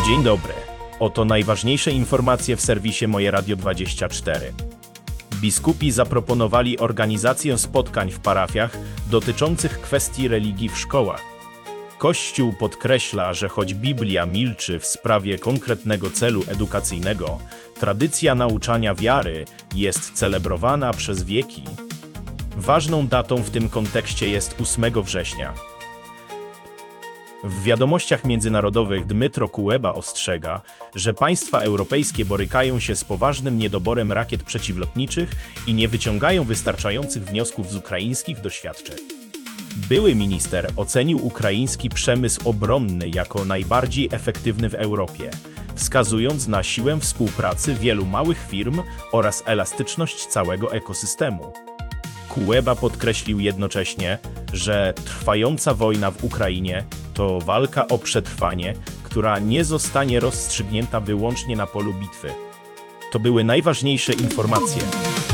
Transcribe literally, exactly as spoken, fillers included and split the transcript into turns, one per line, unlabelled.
Dzień dobry. Oto najważniejsze informacje w serwisie Moje Radio dwadzieścia cztery. Biskupi zaproponowali organizację spotkań w parafiach dotyczących kwestii religii w szkołach. Kościół podkreśla, że choć Biblia milczy w sprawie konkretnego celu edukacyjnego, tradycja nauczania wiary jest celebrowana przez wieki. Ważną datą w tym kontekście jest ósmego września. W wiadomościach międzynarodowych Dmytro Kuleba ostrzega, że państwa europejskie borykają się z poważnym niedoborem rakiet przeciwlotniczych i nie wyciągają wystarczających wniosków z ukraińskich doświadczeń. Były minister ocenił ukraiński przemysł obronny jako najbardziej efektywny w Europie, wskazując na siłę współpracy wielu małych firm oraz elastyczność całego ekosystemu. Kuleba podkreślił jednocześnie, że trwająca wojna w Ukrainie to walka o przetrwanie, która nie zostanie rozstrzygnięta wyłącznie na polu bitwy. To były najważniejsze informacje.